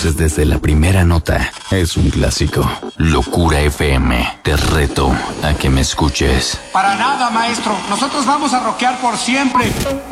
conoces desde la primera nota. Es un clásico. Locura FM. Te reto a que me escuches. Para nada, maestro. Nosotros vamos a rockear por siempre.